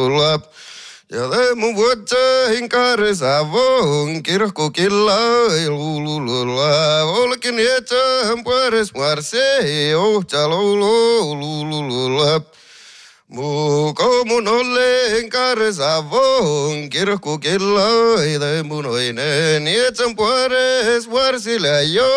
lulululap. Ja mun vuotsa hinkare savon kirkko killa lulululap. Olkin jätsän pueres marse ohta lulululap. Mun ollen kare savon kirkko killa mun oinen jätsän pueres varsilla jo.